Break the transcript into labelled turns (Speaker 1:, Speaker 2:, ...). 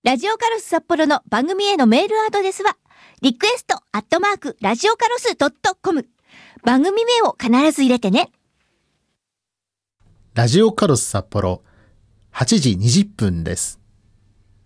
Speaker 1: ラジオカロス札幌の番組へのメールアドレスは、リクエストラジオカロス.com。番組名を必ず入れてね。
Speaker 2: ラジオカロス札幌、8時20分です。